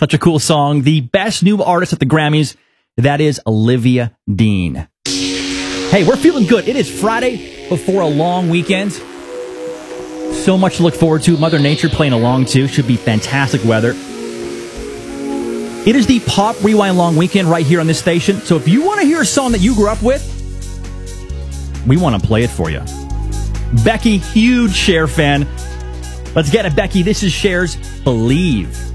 Such a cool song. The best new artist at the Grammys, that is Olivia Dean. Hey, we're feeling good. It is Friday before a long weekend. So much to look forward to. Mother Nature playing along too. Should be fantastic weather. It is the Pop Rewind Long Weekend right here on this station. So if you want to hear a song that you grew up with, we want to play it for you. Becky, huge Cher fan. Let's get it, Becky. This is Cher's Believe.